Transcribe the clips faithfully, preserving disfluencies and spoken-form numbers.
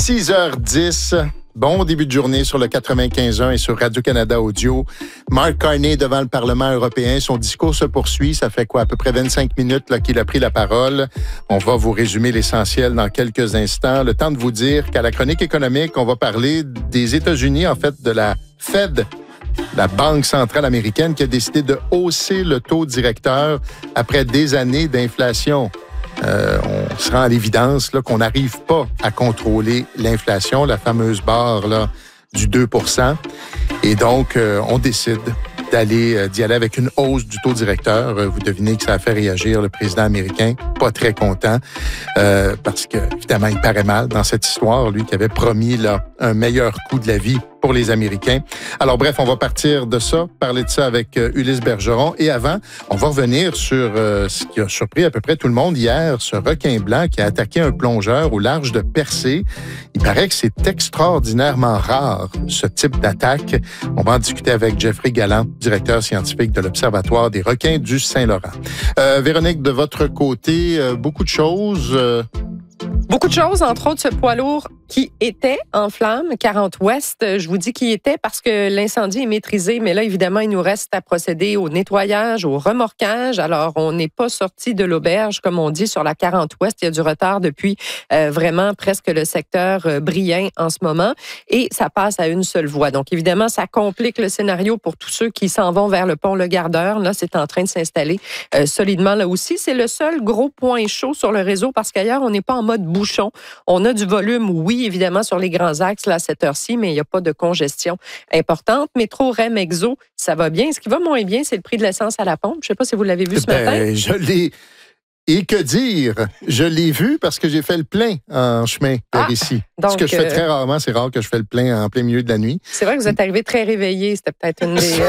six heures dix. Bon début de journée sur le quatre-vingt-quinze un et sur Radio-Canada Audio. Mark Carney devant le Parlement européen. Son discours se poursuit. Ça fait quoi? À peu près vingt-cinq minutes là, qu'il a pris la parole. On va vous résumer l'essentiel dans quelques instants. Le temps de vous dire qu'à la chronique économique, on va parler des États-Unis, en fait, de la Fed, la Banque centrale américaine, qui a décidé de hausser le taux directeur après des années d'inflation. Euh, on se rend à l'évidence là, qu'on n'arrive pas à contrôler l'inflation, la fameuse barre là, du deux pour cent. Et donc, euh, on décide d'aller euh, d'y aller avec une hausse du taux directeur. Euh, vous devinez que ça a fait réagir le président américain, pas très content, euh, parce que évidemment, il paraît mal dans cette histoire, lui qui avait promis là un meilleur coût de la vie pour les Américains. Alors bref, on va partir de ça, parler de ça avec euh, Ulysse Bergeron. Et avant, on va revenir sur euh, ce qui a surpris à peu près tout le monde hier, ce requin blanc qui a attaqué un plongeur au large de Percé. Il paraît que c'est extraordinairement rare, ce type d'attaque. On va en discuter avec Jeffrey Galland, directeur scientifique de l'Observatoire des requins du Saint-Laurent. Euh, Véronique, de votre côté, euh, beaucoup de choses... Euh, Beaucoup de choses, entre autres ce poids lourd qui était en flamme, quarante Ouest. Je vous dis qui était parce que l'incendie est maîtrisé, mais là, évidemment, il nous reste à procéder au nettoyage, au remorquage. Alors, on n'est pas sorti de l'auberge, comme on dit, sur la quarante Ouest. Il y a du retard depuis euh, vraiment presque le secteur euh, Brien en ce moment et ça passe à une seule voie. Donc, évidemment, ça complique le scénario pour tous ceux qui s'en vont vers le pont Le Gardeur. Là, c'est en train de s'installer euh, solidement là aussi. C'est le seul gros point chaud sur le réseau parce qu'ailleurs, on n'est pas en mode bouchon. On a du volume, oui, évidemment, sur les grands axes là, à cette heure-ci, mais il n'y a pas de congestion importante. Métro, R E M, Exo, ça va bien. Ce qui va moins bien, c'est le prix de l'essence à la pompe. Je ne sais pas si vous l'avez vu ce ben, matin. Je l'ai... Et que dire? Je l'ai vu parce que j'ai fait le plein en chemin vers ah, ici. Donc, ce que je fais très rarement, c'est rare que je fais le plein en plein milieu de la nuit. C'est vrai que vous êtes arrivé très réveillé. C'était peut-être une des...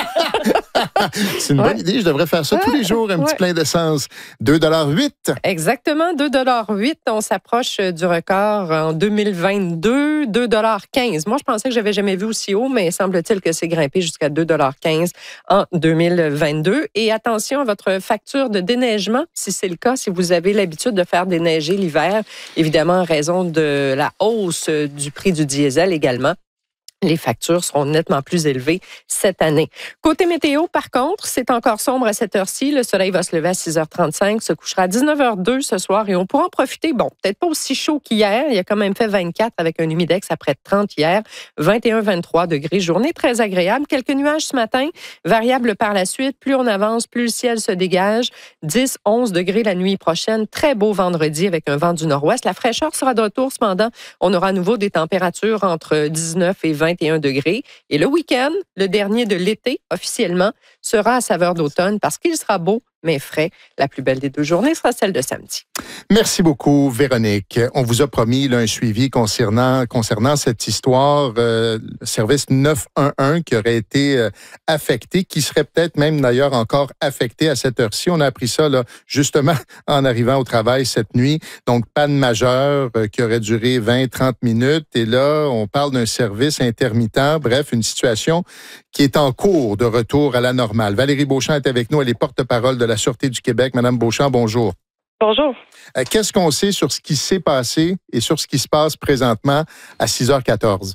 C'est une ouais. bonne idée. Je devrais faire ça ouais. tous les jours, un ouais. petit plein d'essence. deux dollars huit. Exactement, deux dollars huit. On s'approche du record en deux mille vingt-deux, deux dollars quinze. Moi, je pensais que j'avais jamais vu aussi haut, mais semble-t-il que c'est grimpé jusqu'à deux dollars quinze en deux mille vingt-deux. Et attention à votre facture de déneigement, si c'est le cas, si vous avez l'habitude de faire déneiger l'hiver, évidemment en raison de la hausse du prix du diesel également. Les factures seront nettement plus élevées cette année. Côté météo, par contre, c'est encore sombre à cette heure-ci. Le soleil va se lever à six heures trente-cinq, se couchera à dix-neuf heures deux ce soir et on pourra en profiter. Bon, peut-être pas aussi chaud qu'hier. Il a quand même fait vingt-quatre avec un humidex à près de trente hier. vingt et un à vingt-trois degrés. Journée très agréable. Quelques nuages ce matin, variables par la suite. Plus on avance, plus le ciel se dégage. dix à onze degrés la nuit prochaine. Très beau vendredi avec un vent du nord-ouest. La fraîcheur sera de retour. Cependant, on aura à nouveau des températures entre dix-neuf et vingt et un degrés. Et le week-end, le dernier de l'été, officiellement, sera à saveur d'automne parce qu'il sera beau, mais frais. La plus belle des deux journées sera celle de samedi. Merci beaucoup, Véronique. On vous a promis là, un suivi concernant, concernant cette histoire, euh, le service neuf un un qui aurait été euh, affecté, qui serait peut-être même d'ailleurs encore affecté à cette heure-ci. On a appris ça là, justement en arrivant au travail cette nuit. Donc, panne majeure euh, qui aurait duré vingt à trente minutes. Et là, on parle d'un service intermittent. Bref, une situation qui est en cours de retour à la normale. Valérie Beauchamp est avec nous. Elle est porte-parole de la Sûreté du Québec. Madame Beauchamp, bonjour. Bonjour. Euh, qu'est-ce qu'on sait sur ce qui s'est passé et sur ce qui se passe présentement à six heures quatorze?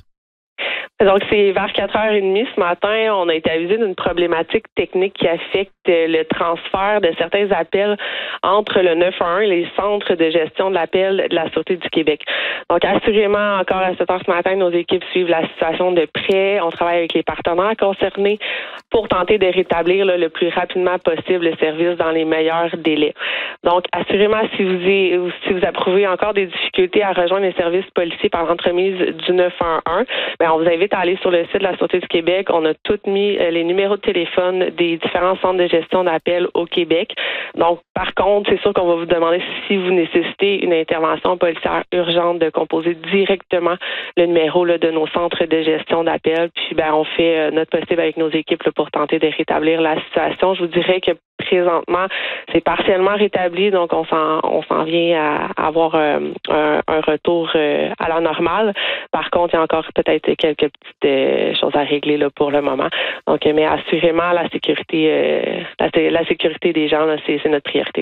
Donc, c'est vers quatre heures trente ce matin, on a été avisé d'une problématique technique qui affecte le transfert de certains appels entre le neuf un un et les centres de gestion de l'appel de la Sûreté du Québec. Donc, assurément, encore à sept heures ce matin, nos équipes suivent la situation de près. On travaille avec les partenaires concernés pour tenter de rétablir là, le plus rapidement possible le service dans les meilleurs délais. Donc, assurément, si vous, si vous approuvez encore des difficultés à rejoindre les services policiers par l'entremise du neuf un un, bien, on vous invite à aller sur le site de la Sûreté du Québec. On a tout mis les numéros de téléphone des différents centres de gestion d'appel au Québec. Donc, par contre, c'est sûr qu'on va vous demander si vous nécessitez une intervention policière urgente de composer directement le numéro là, de nos centres de gestion d'appel. Puis, ben, on fait notre possible avec nos équipes là, pour tenter de rétablir la situation. Je vous dirais que présentement, c'est partiellement rétabli, donc on s'en, on s'en vient à avoir euh, un, un retour euh, à la normale. Par contre, il y a encore peut-être quelques petites euh, choses à régler là, pour le moment. Donc, mais assurément, la sécurité, euh, la, la sécurité des gens, là, c'est, c'est notre priorité là-dedans.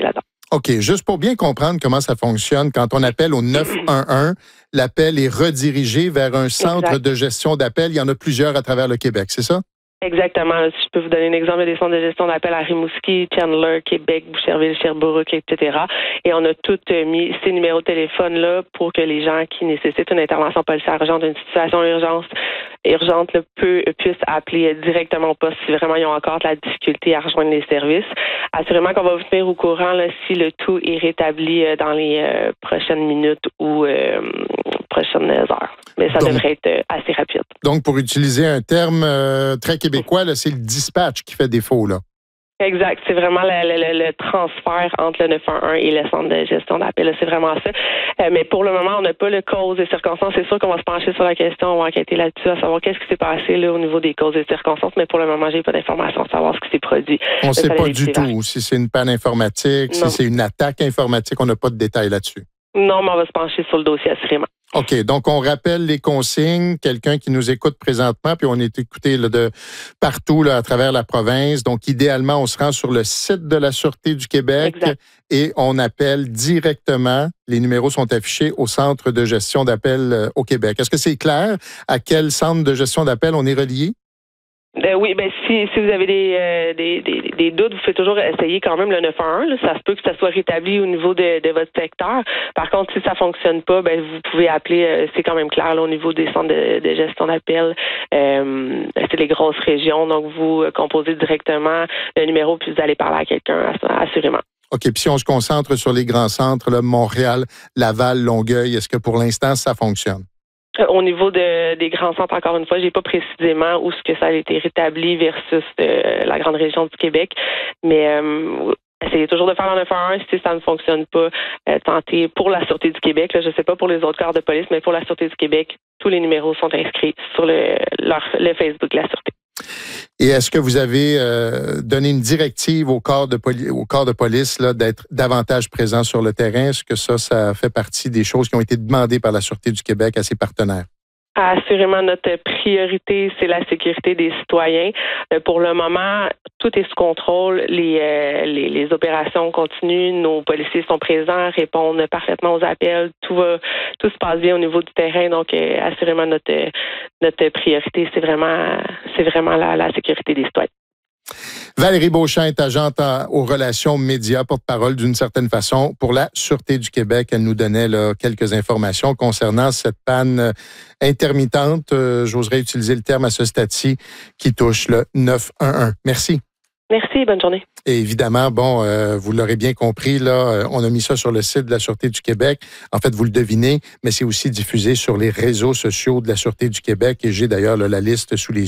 OK, juste pour bien comprendre comment ça fonctionne, quand on appelle au neuf un un, l'appel est redirigé vers un centre Exact. de gestion d'appel. Il y en a plusieurs à travers le Québec, c'est ça? Exactement. Si je peux vous donner un exemple, il y a des centres de gestion d'appel à Rimouski, Chandler, Québec, Boucherville, Sherbrooke, et cetera. Et on a tous mis ces numéros de téléphone-là pour que les gens qui nécessitent une intervention policière urgente, une situation urgente, urgente là, peut, puissent appeler directement au poste si vraiment ils ont encore de la difficulté à rejoindre les services. Assurément qu'on va vous tenir au courant là, si le tout est rétabli euh, dans les euh, prochaines minutes ou euh, prochaines heures. Mais ça donc, devrait être euh, assez rapide. Donc, pour utiliser un terme euh, très québécois, là, c'est le dispatch qui fait défaut, là. Exact. C'est vraiment le, le, le transfert entre le neuf un un et le centre de gestion d'appel. C'est vraiment ça. Euh, mais pour le moment, on n'a pas le cause et circonstances. C'est sûr qu'on va se pencher sur la question, on va enquêter là-dessus, à savoir qu'est-ce qui s'est passé là, au niveau des causes et circonstances. Mais pour le moment, j'ai pas d'informations de savoir ce qui s'est produit. On ne sait pas du divers. tout si c'est une panne informatique, Non. si c'est une attaque informatique. On n'a pas de détails là-dessus. Non, mais on va se pencher sur le dossier assurément. OK. Donc, on rappelle les consignes. Quelqu'un qui nous écoute présentement, puis on est écouté là, de partout là, à travers la province. Donc, idéalement, on se rend sur le site de la Sûreté du Québec Exact. et on appelle directement. Les numéros sont affichés au Centre de gestion d'appel euh, au Québec. Est-ce que c'est clair à quel centre de gestion d'appel on est relié? Euh, oui, ben si, si vous avez des, euh, des, des, des doutes, vous pouvez toujours essayer quand même le neuf un un. Là. Ça se peut que ça soit rétabli au niveau de, de votre secteur. Par contre, si ça fonctionne pas, ben vous pouvez appeler, euh, c'est quand même clair là, au niveau des centres de, de gestion d'appel. Euh, c'est les grosses régions, donc vous euh, composez directement le numéro puis vous allez parler à quelqu'un, assurément. OK. Puis si on se concentre sur les grands centres, là, Montréal, Laval, Longueuil, est-ce que pour l'instant, ça fonctionne? Au niveau de, des grands centres, encore une fois, j'ai pas précisément où ce que ça a été rétabli versus euh, la grande région du Québec, mais euh, essayez toujours de faire le neuf un un. Si ça ne fonctionne pas, euh, tentez pour la Sûreté du Québec. Là, je sais pas pour les autres corps de police, mais pour la Sûreté du Québec, tous les numéros sont inscrits sur le, leur, le Facebook de la Sûreté. Et est-ce que vous avez euh, donné une directive au corps de, poli- au corps de police là, d'être davantage présent sur le terrain? Est-ce que ça, ça fait partie des choses qui ont été demandées par la Sûreté du Québec à ses partenaires? Assurément, notre priorité, c'est la sécurité des citoyens. Euh, pour le moment, tout est sous contrôle. Les, euh, les, les opérations continuent. Nos policiers sont présents, répondent parfaitement aux appels. Tout va, tout se passe bien au niveau du terrain. Donc, euh, assurément, notre, notre priorité, c'est vraiment, c'est vraiment la, la sécurité des citoyens. Valérie Beauchamp est agente en, aux relations médias, porte-parole d'une certaine façon pour la Sûreté du Québec. Elle nous donnait là, quelques informations concernant cette panne intermittente, euh, j'oserais utiliser le terme à ce stade-ci, qui touche le neuf un un. Merci. Merci, bonne journée. Et évidemment, bon, euh, vous l'aurez bien compris, là, on a mis ça sur le site de la Sûreté du Québec. En fait, vous le devinez, mais c'est aussi diffusé sur les réseaux sociaux de la Sûreté du Québec. Et j'ai d'ailleurs là, la liste sous les yeux.